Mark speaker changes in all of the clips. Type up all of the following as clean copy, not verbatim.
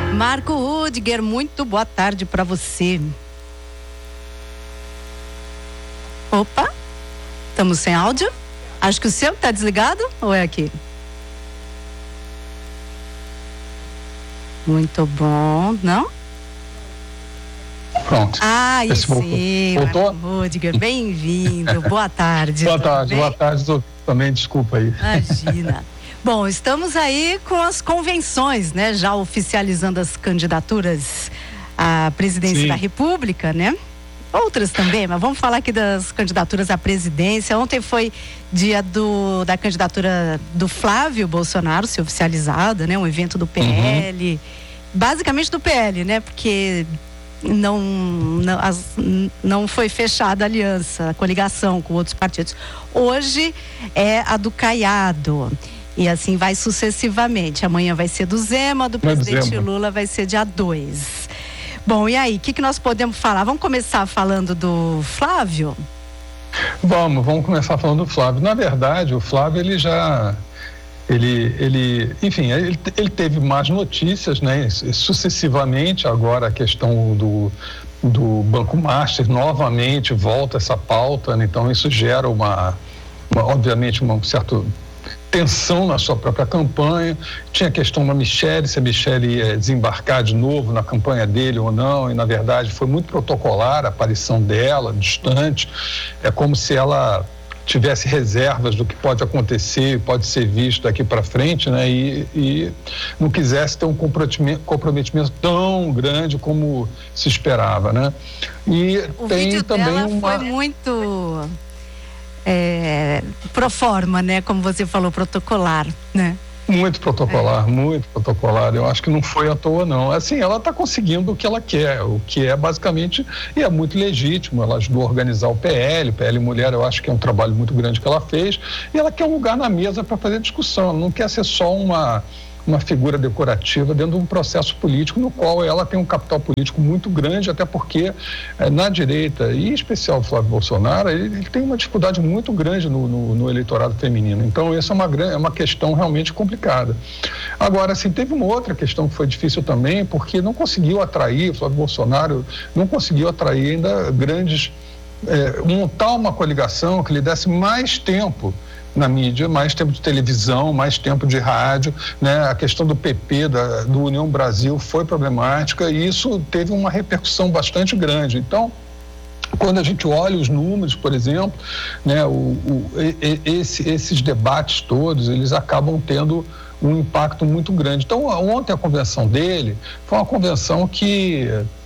Speaker 1: Marco Rudiger, muito boa tarde para você. Opa, estamos sem áudio? Acho que o seu está desligado ou é aqui? Muito bom, não?
Speaker 2: Pronto.
Speaker 1: Ah, e sim,
Speaker 2: voltou?
Speaker 1: Marco Rudiger, bem-vindo, boa tarde.
Speaker 2: Boa tarde, também, desculpa aí.
Speaker 1: Imagina. Bom, estamos aí com as convenções, né? Já oficializando as candidaturas à presidência da República, né? Outras também, mas vamos falar aqui das candidaturas à presidência. Ontem foi dia da candidatura do Flávio Bolsonaro ser oficializada, né? Um evento do PL, basicamente do PL, né? Porque não foi fechada a aliança, a coligação com outros partidos. Hoje é a do Caiado. E assim vai sucessivamente. Amanhã vai ser do Zema, do presidente Lula vai ser dia 2. Bom, e aí, o que nós podemos falar? Vamos começar falando do Flávio?
Speaker 2: Vamos começar falando do Flávio. Na verdade, o Flávio, ele teve mais notícias, né? Sucessivamente, agora a questão do Banco Master novamente volta essa pauta, né? Então isso gera obviamente um certo tensão na sua própria campanha. Tinha a questão da Michelle, se a Michelle ia desembarcar de novo na campanha dele ou não, e na verdade foi muito protocolar a aparição dela, distante. É como se ela tivesse reservas do que pode acontecer, pode ser visto daqui para frente, né? E não quisesse ter um comprometimento tão grande como se esperava, né? E
Speaker 1: o vídeo também dela foi muito pro forma, né? Como você falou, protocolar, né?
Speaker 2: Muito protocolar. Eu acho que não foi à toa, não. Assim, ela está conseguindo o que ela quer, o que é basicamente, e é muito legítimo. Ela ajudou a organizar o PL Mulher, eu acho que é um trabalho muito grande que ela fez, e ela quer um lugar na mesa para fazer discussão. Ela não quer ser só uma figura decorativa dentro de um processo político no qual ela tem um capital político muito grande, até porque na direita, e em especial o Flávio Bolsonaro, ele tem uma dificuldade muito grande no eleitorado feminino. Então, essa é uma questão realmente complicada. Agora, assim, teve uma outra questão que foi difícil também, porque não conseguiu atrair, o Flávio Bolsonaro não conseguiu atrair ainda montar uma coligação que lhe desse mais tempo na mídia, mais tempo de televisão, mais tempo de rádio, né? A questão do PP, do União Brasil, foi problemática e isso teve uma repercussão bastante grande. Então, quando a gente olha os números, por exemplo, né, esses debates todos, eles acabam tendo um impacto muito grande. Então, ontem a convenção dele foi uma convenção que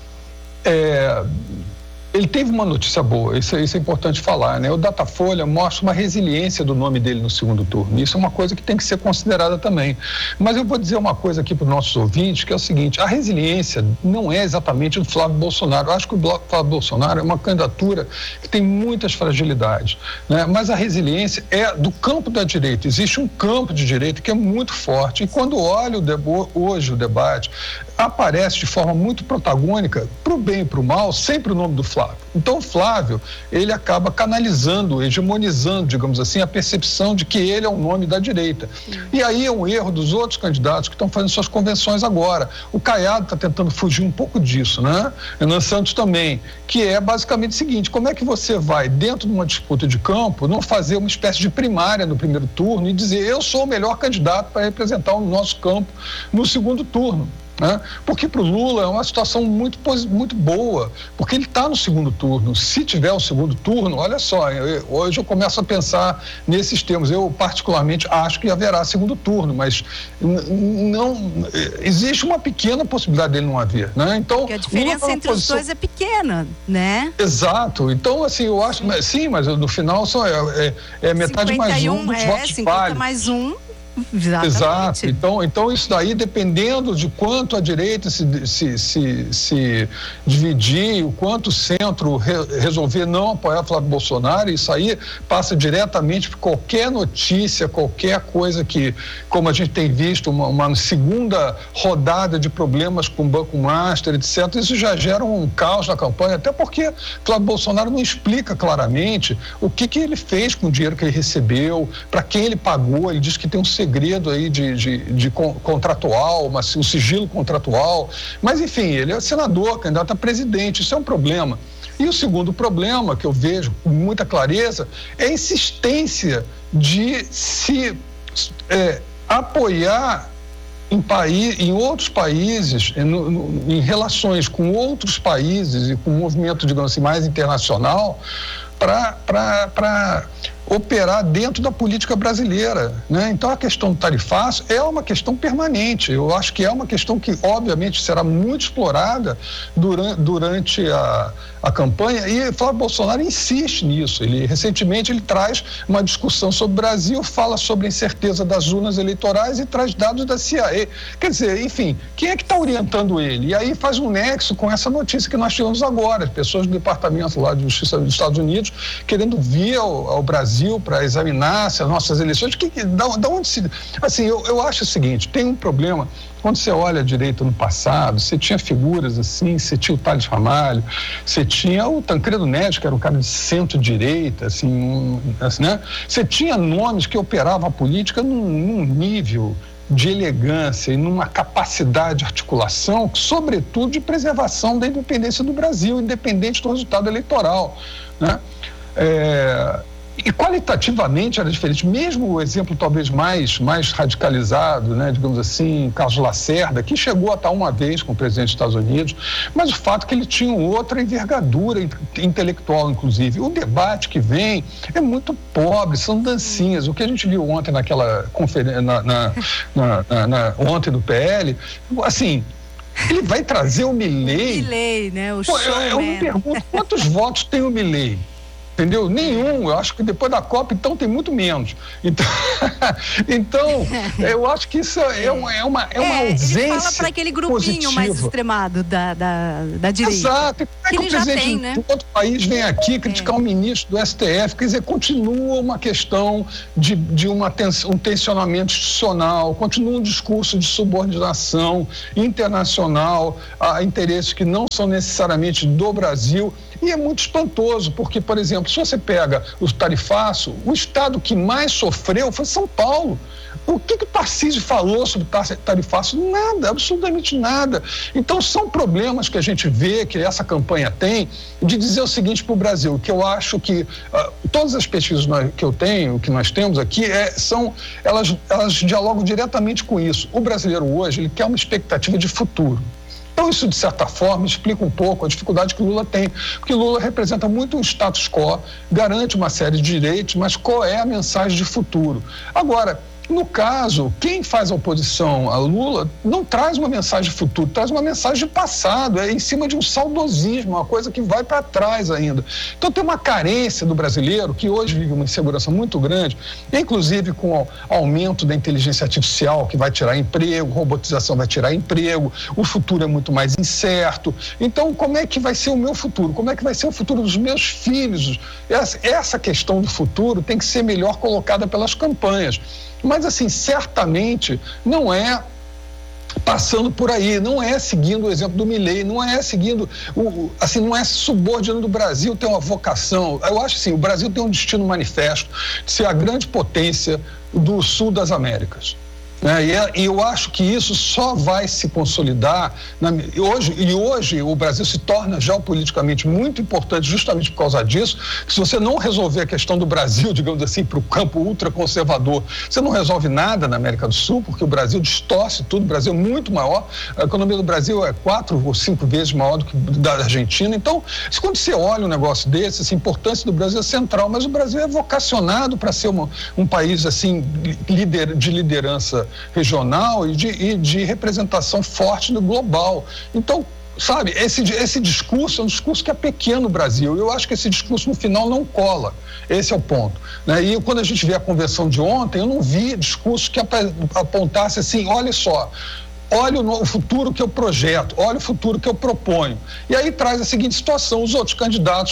Speaker 2: ele teve uma notícia boa, isso é importante falar, né? O Datafolha mostra uma resiliência do nome dele no segundo turno. Isso é uma coisa que tem que ser considerada também. Mas eu vou dizer uma coisa aqui para os nossos ouvintes, que é o seguinte: a resiliência não é exatamente do Flávio Bolsonaro. Eu acho que o Flávio Bolsonaro é uma candidatura que tem muitas fragilidades, né? Mas a resiliência é do campo da direita. Existe um campo de direita que é muito forte. E quando olha hoje o debate, aparece de forma muito protagônica, para o bem e para o mal, sempre o nome do Flávio. Então o Flávio, ele acaba canalizando, hegemonizando, digamos assim, a percepção de que ele é o nome da direita. E aí é um erro dos outros candidatos que estão fazendo suas convenções agora. O Caiado está tentando fugir um pouco disso, né? Renan Santos também, que é basicamente o seguinte: como é que você vai, dentro de uma disputa de campo, não fazer uma espécie de primária no primeiro turno e dizer eu sou o melhor candidato para representar o nosso campo no segundo turno? Né? Porque para o Lula é uma situação muito boa, porque ele está no segundo turno. Se tiver o segundo turno, olha só, hoje eu começo a pensar nesses termos. Eu particularmente acho que haverá segundo turno, mas não existe uma pequena possibilidade dele não haver, né? Então,
Speaker 1: porque a diferença entre os dois é pequena, né?
Speaker 2: Exato. Então, assim, eu acho, sim, mas no final só é metade mais um dos votos
Speaker 1: 50 mais um. Exatamente.
Speaker 2: Exato. Então isso daí, dependendo de quanto a direita se dividir, o quanto o centro resolver não apoiar Flávio Bolsonaro, isso aí passa diretamente por qualquer notícia, qualquer coisa que, como a gente tem visto, uma segunda rodada de problemas com o Banco Master, etc., isso já gera um caos na campanha, até porque Flávio Bolsonaro não explica claramente o que ele fez com o dinheiro que ele recebeu, para quem ele pagou. Ele diz que tem um segredo aí de contratual, o sigilo contratual, mas enfim, ele é senador, candidato a presidente, isso é um problema. E o segundo problema que eu vejo com muita clareza é a insistência de se apoiar em outros países, em relações com outros países e com um movimento, digamos assim, mais internacional, para operar dentro da política brasileira, né? Então a questão do tarifaço é uma questão permanente. Eu acho que é uma questão que obviamente será muito explorada durante a campanha, e Flávio Bolsonaro insiste nisso. Recentemente ele traz uma discussão sobre o Brasil, fala sobre a incerteza das urnas eleitorais e traz dados da CIA. Quer dizer, enfim, quem é que está orientando ele? E aí faz um nexo com essa notícia que nós tivemos agora, as pessoas do Departamento lá de Justiça dos Estados Unidos querendo vir ao Brasil para examinar as nossas eleições. Da onde se... Assim, eu acho o seguinte, tem um problema. Quando você olha direito no passado, você tinha figuras assim, você tinha o Tales Ramalho, você tinha o Tancredo Neves, que era um cara de centro-direita, assim, né? Você tinha nomes que operavam a política num nível de elegância e numa capacidade de articulação, sobretudo de preservação da independência do Brasil, independente do resultado eleitoral, né? E qualitativamente era diferente, mesmo o exemplo talvez mais radicalizado, né, digamos assim, Carlos Lacerda, que chegou a estar uma vez com o presidente dos Estados Unidos, mas o fato é que ele tinha outra envergadura intelectual, inclusive. O debate que vem é muito pobre, são dancinhas. O que a gente viu ontem naquela conferência, ontem do PL, assim... Ele vai trazer o Milei.
Speaker 1: O Milei, né? O show,
Speaker 2: eu me pergunto quantos votos tem o Milei. Entendeu? Nenhum. Eu acho que depois da Copa, então, tem muito menos. Então eu acho que isso é uma ausência.
Speaker 1: Ele fala para aquele grupinho positiva, mais extremado da direita.
Speaker 2: Exato. E como é que o presidente de outro país vem aqui criticar o ministro do STF? Quer dizer, continua uma questão de um tensionamento institucional, continua um discurso de subordinação internacional a interesses que não são necessariamente do Brasil. E é muito espantoso, porque, por exemplo, se você pega o tarifaço, o estado que mais sofreu foi São Paulo. O que o Tarcísio falou sobre tarifaço? Nada, absolutamente nada. Então, são problemas que a gente vê, que essa campanha tem, de dizer o seguinte para o Brasil, que eu acho que todas as pesquisas que eu tenho, que nós temos aqui, elas dialogam diretamente com isso. O brasileiro hoje, ele quer uma expectativa de futuro. Então, isso, de certa forma, explica um pouco a dificuldade que o Lula tem, porque o Lula representa muito um status quo, garante uma série de direitos, mas qual é a mensagem de futuro? Agora, no caso, quem faz a oposição a Lula não traz uma mensagem de futuro, traz uma mensagem de passado, é em cima de um saudosismo, uma coisa que vai para trás ainda. Então tem uma carência do brasileiro que hoje vive uma insegurança muito grande, inclusive com o aumento da inteligência artificial que vai tirar emprego, robotização vai tirar emprego, o futuro é muito mais incerto. Então como é que vai ser o meu futuro? Como é que vai ser o futuro dos meus filhos? Essa questão do futuro tem que ser melhor colocada pelas campanhas. Mas, assim, certamente não é passando por aí, não é seguindo o exemplo do Milei, não é seguindo, não é subordinando o Brasil ter uma vocação. Eu acho assim, o Brasil tem um destino manifesto de ser a grande potência do sul das Américas. E eu acho que isso só vai se consolidar hoje o Brasil se torna geopoliticamente muito importante justamente por causa disso. Se você não resolver a questão do Brasil, digamos assim, para o campo ultraconservador, você não resolve nada na América do Sul, porque o Brasil distorce tudo. O Brasil é muito maior, a economia do Brasil é 4 ou 5 vezes maior do que da Argentina. Então, quando você olha um negócio desse, a importância do Brasil é central, mas o Brasil é vocacionado para ser um país assim de liderança regional e de representação forte no global. Então, sabe, esse discurso é um discurso que é pequeno no Brasil. Eu acho que esse discurso no final não cola. Esse é o ponto. E quando a gente vê a convenção de ontem, eu não vi discurso que apontasse assim, olha só, olha o futuro que eu projeto, olha o futuro que eu proponho. E aí traz a seguinte situação, os outros candidatos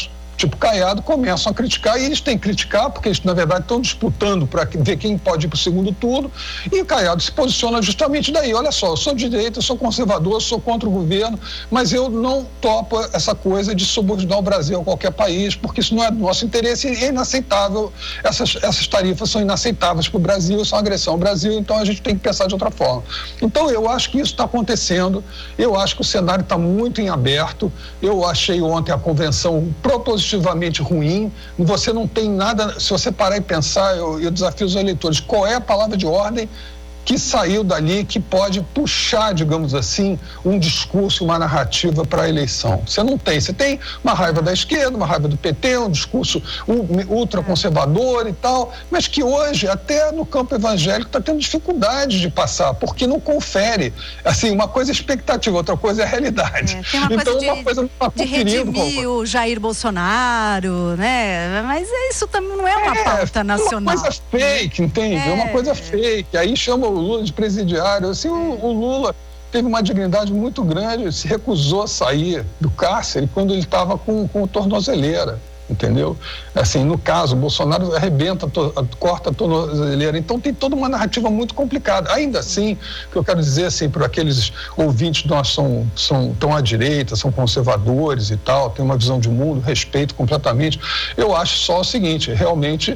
Speaker 2: tipo Caiado, começam a criticar, e eles têm que criticar porque eles, na verdade, estão disputando para ver quem pode ir para o segundo turno, e o Caiado se posiciona justamente daí. Olha só, eu sou de direita, eu sou conservador, eu sou contra o governo, mas eu não topo essa coisa de subordinar o Brasil a qualquer país, porque isso não é do nosso interesse e é inaceitável. Essas tarifas são inaceitáveis para o Brasil, são agressão ao Brasil, então a gente tem que pensar de outra forma. Então eu acho que isso está acontecendo, eu acho que o cenário está muito em aberto. Eu achei ontem a convenção propositivamente ruim, você não tem nada, se você parar e pensar, eu desafio os eleitores, qual é a palavra de ordem que saiu dali, que pode puxar, digamos assim, um discurso, uma narrativa para a eleição. Você não tem. Você tem uma raiva da esquerda, uma raiva do PT, um discurso ultraconservador e tal, mas que hoje, até no campo evangélico, está tendo dificuldade de passar, porque não confere. Assim, uma coisa é expectativa, outra coisa é a realidade.
Speaker 1: Tem uma coisa de redimir o Jair Bolsonaro, né? Mas isso também não é uma pauta nacional.
Speaker 2: É uma coisa fake, entende? É uma coisa fake. Aí chama o Lula de presidiário. Assim, o Lula teve uma dignidade muito grande, se recusou a sair do cárcere quando ele estava com tornozeleira, entendeu? Assim, no caso, o Bolsonaro arrebenta, corta a tornozeleira. Então tem toda uma narrativa muito complicada. Ainda assim, o que eu quero dizer assim, para aqueles ouvintes que nós estão à direita, são conservadores e tal, tem uma visão de mundo, respeito completamente. Eu acho só o seguinte, realmente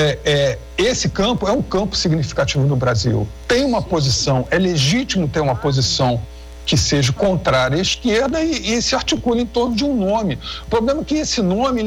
Speaker 2: esse campo é um campo significativo no Brasil. Tem uma posição, é legítimo ter uma posição que seja contrária à esquerda e se articule em torno de um nome. O problema é que esse nome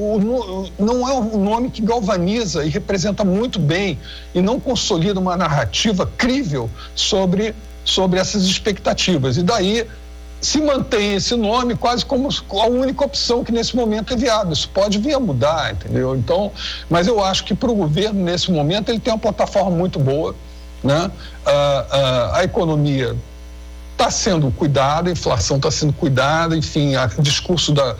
Speaker 2: não é um nome que galvaniza e representa muito bem e não consolida uma narrativa crível sobre essas expectativas. E daí se mantém esse nome quase como a única opção que nesse momento é viável. Isso pode vir a mudar, entendeu? Então, mas eu acho que para o governo, nesse momento, ele tem uma plataforma muito boa, né? A economia está sendo cuidada, a inflação está sendo cuidada, enfim, o discurso da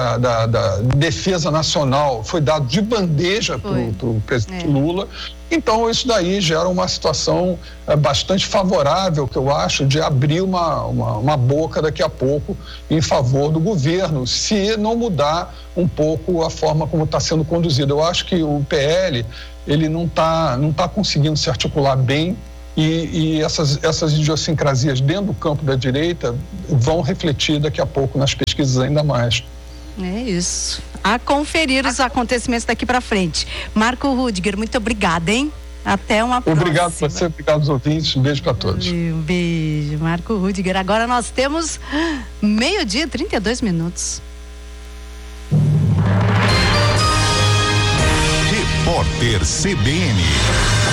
Speaker 2: defesa nacional foi dado de bandeja para o presidente Lula. Então, isso daí gera uma situação bastante favorável, que eu acho, de abrir uma boca daqui a pouco em favor do governo, se não mudar um pouco a forma como está sendo conduzido. Eu acho que o PL, ele não tá conseguindo se articular bem, e essas idiosincrasias dentro do campo da direita vão refletir daqui a pouco nas pesquisas ainda mais.
Speaker 1: É isso. A conferir os acontecimentos daqui para frente. Marco Rudiger, muito obrigada, hein? Até uma próxima.
Speaker 2: Obrigado a você, obrigado aos ouvintes. Um beijo para todos.
Speaker 1: Um beijo, Marco Rudiger. Agora nós temos 12:32.
Speaker 3: Repórter CBN.